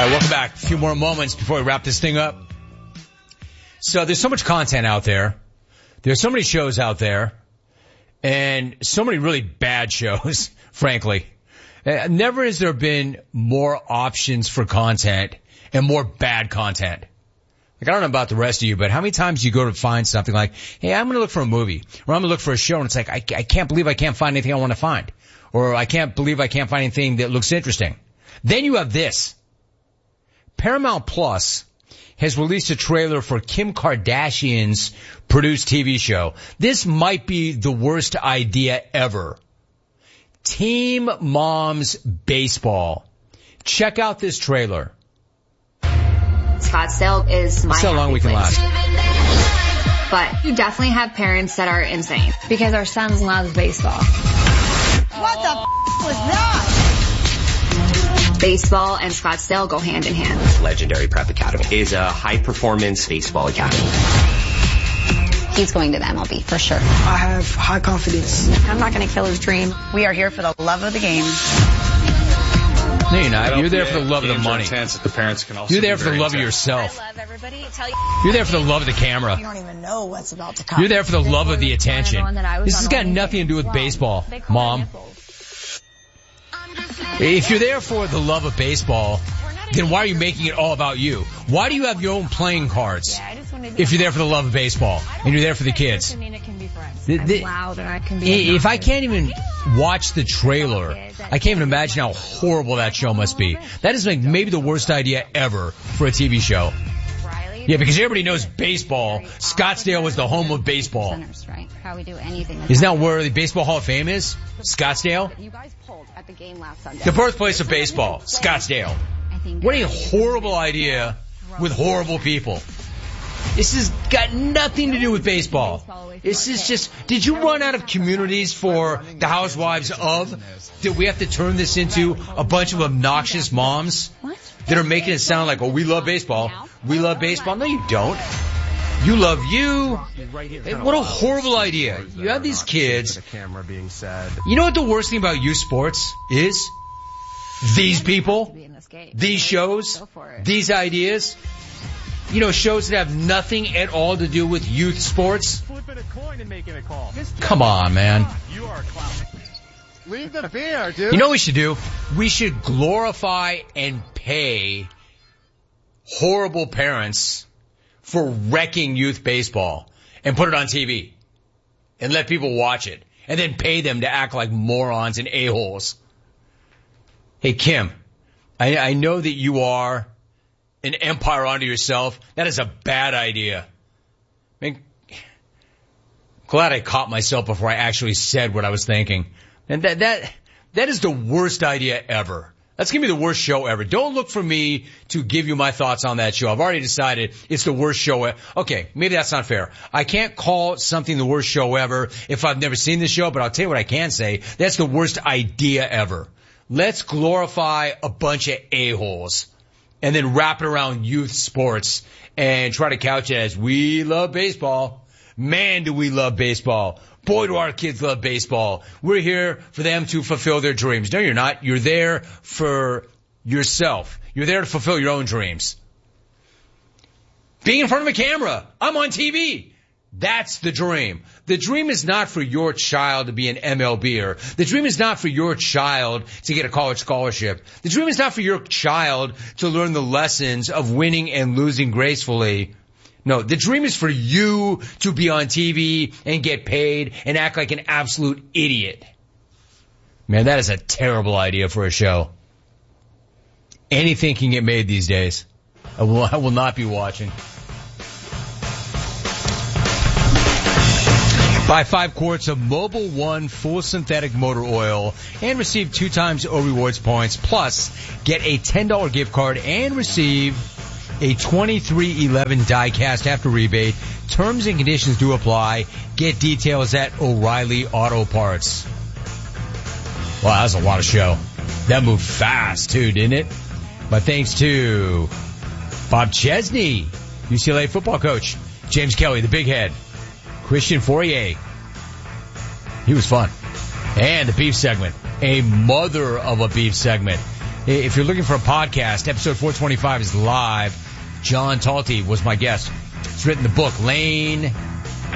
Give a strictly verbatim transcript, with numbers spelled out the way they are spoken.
All right, welcome back. A few more moments before we wrap this thing up. So there's so much content out there. There's so many shows out there. And so many really bad shows, frankly. Uh, never has there been more options for content and more bad content. Like, I don't know about the rest of you, but how many times you go to find something like, hey, I'm going to look for a movie, or I'm going to look for a show, and it's like, I, I can't believe I can't find anything I want to find. Or I can't believe I can't find anything that looks interesting. Then you have this. Paramount Plus has released a trailer for Kim Kardashian's produced T V show. This might be the worst idea ever. Team Moms Baseball. Check out this trailer. Scottsdale is my That's how long we can place. last. But you definitely have parents that are insane. Because our son loves baseball. What the f*** was that? Baseball and Scottsdale go hand in hand. Legendary Prep Academy is a high-performance baseball academy. He's going to the M L B for sure. I have high confidence. I'm not going to kill his dream. We are here for the love of the game. No, you're not. You're there for the love of the money. The parents can also You're there for the love of yourself. I love everybody. Tell you. You're there for the love of the camera. You don't even know what's about to come. You're there for the love of the attention. This has got nothing to do with baseball, Mom. If you're there for the love of baseball, then why are you making it all about you? Why do you have your own playing cards if you're there for the love of baseball and you're there for the kids? The, the, if I can't even watch the trailer, I can't even imagine how horrible that show must be. That is like maybe the worst idea ever for a T V show. Yeah, because everybody knows baseball. Scottsdale was the home of baseball. Isn't that where the Baseball Hall of Fame is? Scottsdale? The birthplace of baseball, Scottsdale. What a horrible idea with horrible people. This has got nothing to do with baseball. This is just, did you run out of communities for the housewives of? Did we have to turn this into a bunch of obnoxious moms that are making it sound like, oh, we love baseball. We love baseball. No, you don't. You love you. What a horrible idea. You have these kids. You know what the worst thing about youth sports is? These people, these shows, these ideas. You know, shows that have nothing at all to do with youth sports. Come on, man. You are a clown. Leave the beer, dude. You know what we should do? We should glorify and pay horrible parents for wrecking youth baseball and put it on T V and let people watch it and then pay them to act like morons and a-holes. Hey, Kim, I, I know that you are an empire unto yourself. That is a bad idea. I mean, glad I caught myself before I actually said what I was thinking. And that, that, that is the worst idea ever. That's going to be the worst show ever. Don't look for me to give you my thoughts on that show. I've already decided it's the worst show ever. Okay, maybe that's not fair. I can't call something the worst show ever if I've never seen the show, but I'll tell you what I can say. That's the worst idea ever. Let's glorify a bunch of a-holes and then wrap it around youth sports and try to couch it as we love baseball. Man, do we love baseball. Boy, do our kids love baseball. We're here for them to fulfill their dreams. No, you're not. You're there for yourself. You're there to fulfill your own dreams. Being in front of a camera. I'm on T V. That's the dream. The dream is not for your child to be an M L B er. The dream is not for your child to get a college scholarship. The dream is not for your child to learn the lessons of winning and losing gracefully. No, the dream is for you to be on T V and get paid and act like an absolute idiot. Man, that is a terrible idea for a show. Anything can get made these days. I will, I will not be watching. Buy five quarts of Mobil One full synthetic motor oil and receive two times O Rewards points. Plus, get a ten dollars gift card and receive a twenty-three eleven die cast after rebate. Terms and conditions do apply. Get details at O'Reilly Auto Parts. Wow, that was a lot of show. That moved fast, too, didn't it? But thanks to Bob Chesney, U C L A football coach, James Kelly, the big head, Christian Fourier. He was fun. And the beef segment. A mother of a beef segment. If you're looking for a podcast, episode four twenty-five is live. John Talty was my guest. He's written the book, Lane